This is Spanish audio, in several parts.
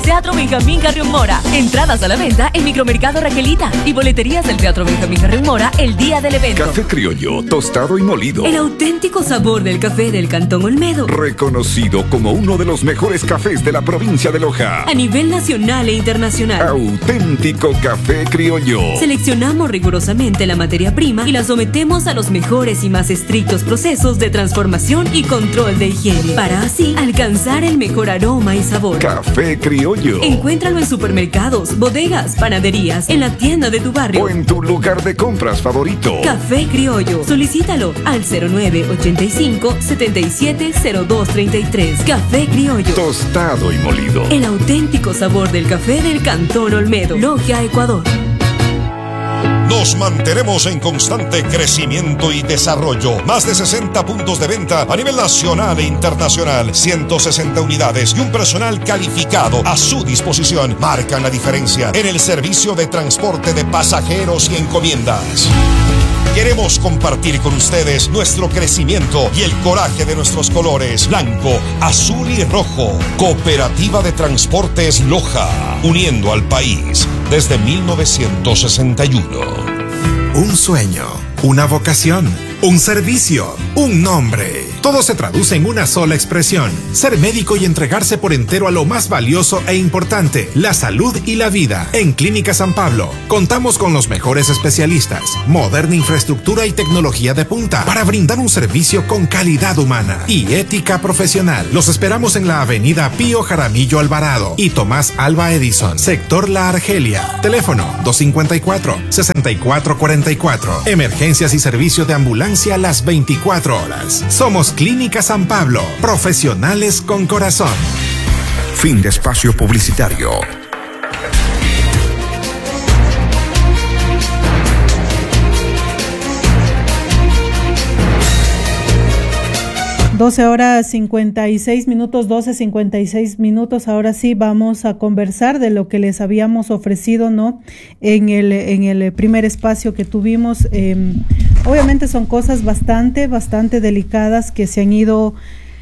Teatro Benjamín Carrión Mora. Entradas a la venta en Micromercado Raquelita y boleterías del Teatro Benjamín Carrión Mora el día del evento. Café criollo, tostado y molido. El auténtico sabor del café del Cantón Olmedo. Reconocido como uno de los mejores cafés de la provincia de Loja. A nivel nacional e internacional. Auténtico café criollo. Seleccionamos rigurosamente la materia prima y la sometemos a los mejores y más estrictos procesos de transformación y control de higiene, para así alcanzar el mejor aroma y sabor. Café criollo. Encuéntralo en supermercados, bodegas, panaderías, en la tienda de tu barrio o en tu lugar de compras favorito. Café criollo. Solicítalo al 0985-770233. Café criollo. Tostado y molido. El auténtico sabor del café del Cantón Olmedo. Logia, Ecuador. Nos mantenemos en constante crecimiento y desarrollo. Más de 60 puntos de venta a nivel nacional e internacional. 160 unidades y un personal calificado a su disposición marcan la diferencia en el servicio de transporte de pasajeros y encomiendas. Queremos compartir con ustedes nuestro crecimiento y el coraje de nuestros colores blanco, azul y rojo. Cooperativa de Transportes Loja, uniendo al país desde 1961. Un sueño, una vocación, un servicio, un nombre. Todo se traduce en una sola expresión: ser médico y entregarse por entero a lo más valioso e importante, la salud y la vida. En Clínica San Pablo contamos con los mejores especialistas, moderna infraestructura y tecnología de punta para brindar un servicio con calidad humana y ética profesional. Los esperamos en la avenida Pío Jaramillo Alvarado y Tomás Alba Edison, sector La Argelia. Teléfono 254-6444. Emergencias y servicio de ambulancia las 24 horas. Somos Clínica San Pablo, profesionales con corazón. Fin de espacio publicitario. Horas 56 minutos, 12:56. Ahora sí vamos a conversar de lo que les habíamos ofrecido, ¿no? En el primer espacio que tuvimos. Obviamente son cosas bastante delicadas que se han ido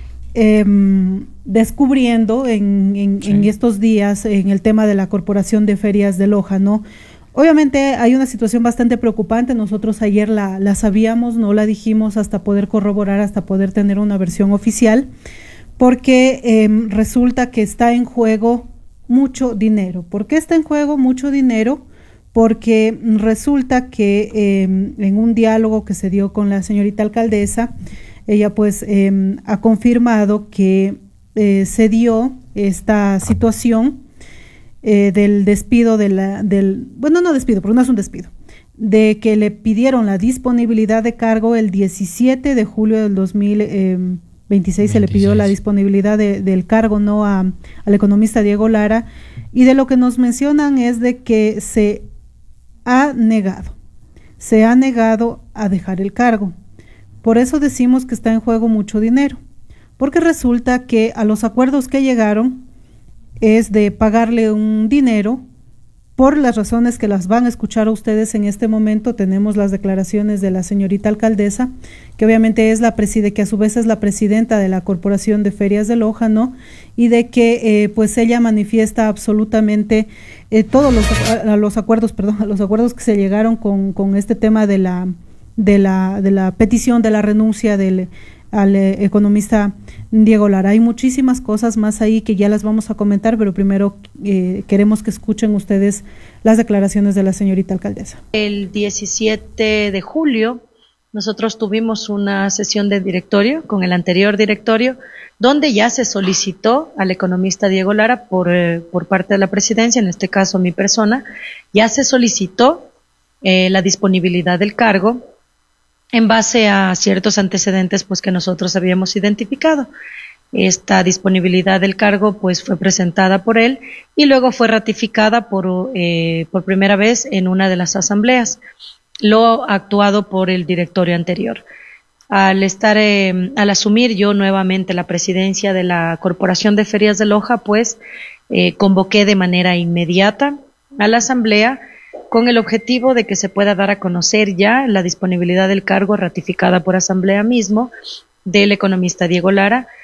descubriendo en estos días en el tema de la Corporación de Ferias de Loja, ¿no? Obviamente hay una situación bastante preocupante. Nosotros ayer la sabíamos, no la dijimos hasta poder corroborar, hasta poder tener una versión oficial, porque resulta que está en juego mucho dinero. ¿Por qué está en juego mucho dinero? Porque resulta que en un diálogo que se dio con la señorita alcaldesa, ella pues ha confirmado que se dio esta situación del despido no despido, porque no es un despido, de que le pidieron la disponibilidad de cargo el 17 de julio del 2026, se le pidió la disponibilidad del cargo, ¿no?, al economista Diego Lara, y de lo que nos mencionan es de que se ha negado a dejar el cargo. Por eso decimos que está en juego mucho dinero, porque resulta que a los acuerdos que llegaron es de pagarle un dinero por las razones que las van a escuchar a ustedes en este momento. Tenemos las declaraciones de la señorita alcaldesa, que obviamente es que a su vez es la presidenta de la Corporación de Ferias de Loja, ¿no? Y de que pues ella manifiesta absolutamente todos los acuerdos que se llegaron con este tema de la petición de la renuncia al economista Diego Lara. Hay muchísimas cosas más ahí que ya las vamos a comentar, pero primero queremos que escuchen ustedes las declaraciones de la señorita alcaldesa. El 17 de julio nosotros tuvimos una sesión de directorio con el anterior directorio, donde ya se solicitó al economista Diego Lara por parte de la presidencia, en este caso mi persona, ya se solicitó la disponibilidad del cargo en base a ciertos antecedentes pues que nosotros habíamos identificado. Esta disponibilidad del cargo pues fue presentada por él y luego fue ratificada por primera vez en una de las asambleas, lo actuado por el directorio anterior. Al asumir yo nuevamente la presidencia de la Corporación de Ferias de Loja, pues convoqué de manera inmediata a la asamblea con el objetivo de que se pueda dar a conocer ya la disponibilidad del cargo ratificada por asamblea mismo del economista Diego Lara.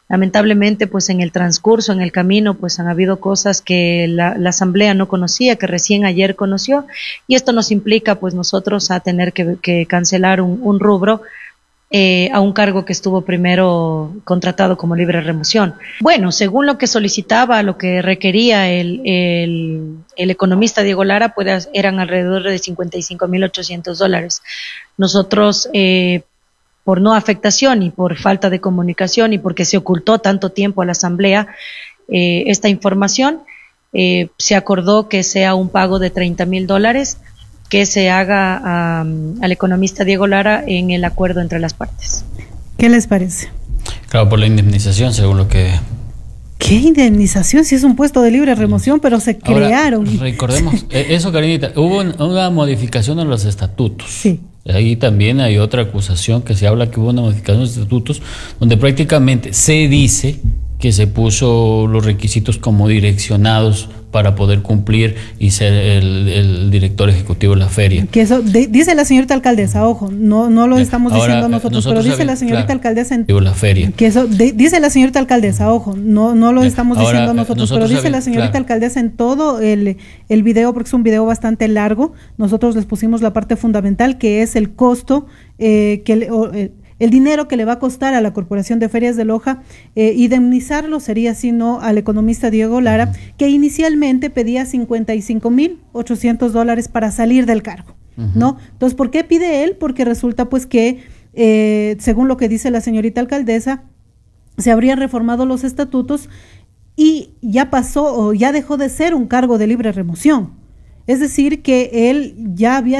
Lamentablemente, pues en el transcurso, en el camino, pues han habido cosas que la Asamblea no conocía, que recién ayer conoció, y esto nos implica, pues nosotros, a tener que cancelar un rubro a un cargo que estuvo primero contratado como libre remoción. Bueno, según lo que solicitaba, lo que requería el economista Diego Lara, pues eran alrededor de $55,800. Nosotros, por no afectación y por falta de comunicación y porque se ocultó tanto tiempo a la Asamblea esta información, se acordó que sea un pago de $30,000 que se haga al economista Diego Lara en el acuerdo entre las partes. ¿Qué les parece? Claro, por la indemnización, según lo que... ¿Qué indemnización? Si es un puesto de libre remoción, pero se crearon. Ahora, recordemos, eso, Karinita, hubo una modificación en los estatutos. Sí. Ahí también hay otra acusación que se habla que hubo una modificación de los estatutos donde prácticamente se dice que se puso los requisitos como direccionados para poder cumplir y ser el director ejecutivo de la feria. Que eso dice la señorita alcaldesa, ojo, no lo estamos diciendo nosotros, pero dice la señorita alcaldesa en la feria. Que eso dice la señorita alcaldesa, ojo, no lo estamos diciendo nosotros, pero dice la señorita alcaldesa en todo el video, porque es un video bastante largo. Nosotros les pusimos la parte fundamental, que es el costo el dinero que le va a costar a la Corporación de Ferias de Loja. Indemnizarlo sería así, no al economista Diego Lara, que inicialmente pedía $55,800 para salir del cargo, ¿no? Entonces, ¿por qué pide él? Porque resulta pues que, según lo que dice la señorita alcaldesa, se habrían reformado los estatutos y ya pasó o ya dejó de ser un cargo de libre remoción. Es decir, que él ya había